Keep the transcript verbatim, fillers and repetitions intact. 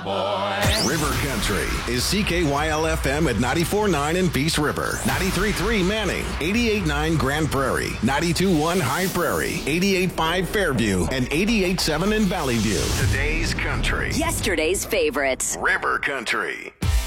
Boy. River Country is C K Y L F M at ninety-four point nine in Peace River, ninety-three point three Manning, eighty-eight point nine Grand Prairie, ninety-two point one High Prairie, eighty-eight point five Fairview, and eighty-eight point seven in Valley View. Today's country. Yesterday's favorites. River Country.